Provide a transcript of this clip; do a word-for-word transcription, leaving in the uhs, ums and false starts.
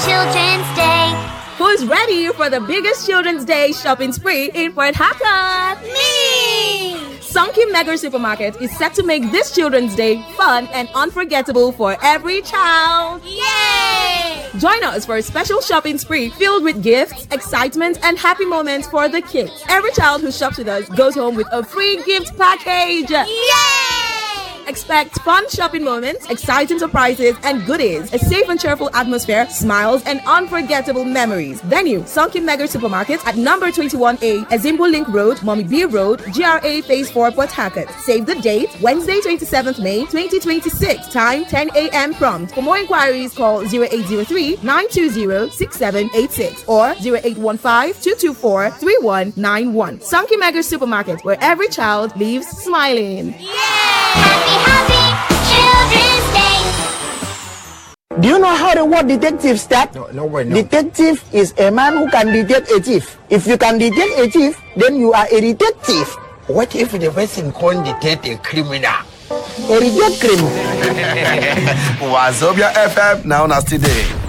Children's Day. Who's ready for the biggest Children's Day shopping spree in Port Harcourt? Me! Sunky Mega Supermarket is set to make this Children's Day fun and unforgettable for every child. Yay! Join us for a special shopping spree filled with gifts, excitement, and happy moments for the kids. Every child who shops with us goes home with a free gift package. Yay! Expect fun shopping moments, exciting surprises, and goodies. A safe and cheerful atmosphere, smiles, and unforgettable memories. Venue, Sunky Mega Supermarket at number twenty-one A, Azimbo Link Road, Mommy B Road, G R A Phase four, Port Harcourt. Save the date, Wednesday, twenty-seventh May, twenty twenty-six. Time, ten A M prompt. For more inquiries, call zero eight zero three, nine two zero, six seven eight six or zero eight one five, two two four, three one nine one. Sunky Mega Supermarket, where every child leaves smiling. Happy, happy Children's Day. Do you know how the word detective starts? No, no way, no. Detective is a man who can detect a thief. If you can detect a thief, then you are a detective. What if the person can't detect a criminal? A detective criminal. Wazobia F M now, now today.